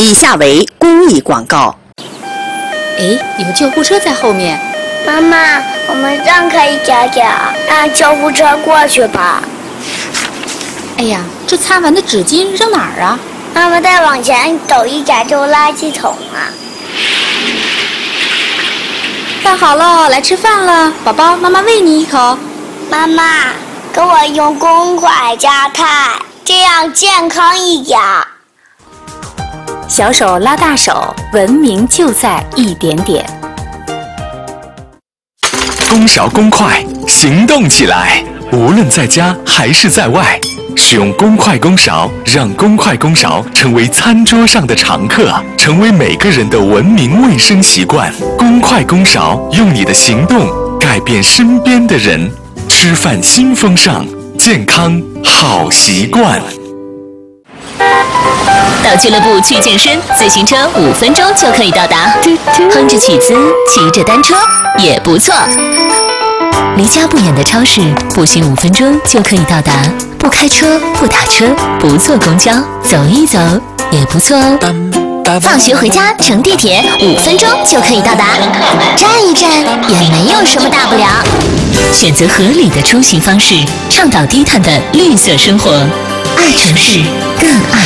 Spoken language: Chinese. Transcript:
以下为公益广告。 哎，有救护车在后面。 妈妈，我们让开一点点，让救护车过去吧。 哎呀，这擦完的纸巾扔哪儿啊？ 妈妈再往前走一点就垃圾桶了。 饭好了，来吃饭了，宝宝，妈妈喂你一口。 妈妈，给我用公筷加菜，这样健康一点。 小手拉大手，文明就在一点点。 公勺公筷，行动起来！无论在家还是在外，使用公筷公勺，让公筷公勺成为餐桌上的常客，成为每个人的文明卫生习惯。公筷公勺，用你的行动改变身边的人。吃饭新风尚，健康好习惯。 到俱乐部去健身，自行车5分钟就可以到达，哼着曲子，骑着单车也不错。离家不远的超市，步行5分钟就可以到达。不开车，不打车，不坐公交，走一走也不错哦。 放学回家乘地铁5分钟就可以到达，站一站也没有什么大不了。 选择合理的出行方式，倡导低碳的绿色生活。爱城市，更爱